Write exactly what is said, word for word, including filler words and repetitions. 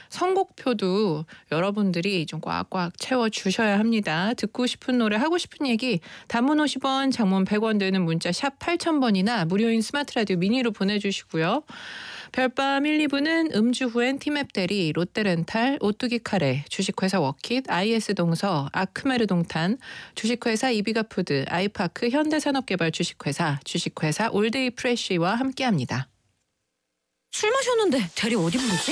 선곡표도 여러분들이 좀 꽉꽉 채워주셔야 합니다. 듣고 싶은 노래, 하고 싶은 얘기 단문 오십 원, 장문 백 원 되는 문자 샵 팔천 번이나 무료인 스마트 라디오 미니로 보내주시고요. 별밤 일, 이 부는 음주 후엔 티맵 대리, 롯데렌탈, 오뚜기 카레, 주식회사 워킷, 아이에스 동서, 아크메르 동탄, 주식회사 이비가푸드, 아이파크, 현대산업개발 주식회사, 주식회사 올데이 프레쉬와 함께합니다. 술 마셨는데 대리 어디 부르지?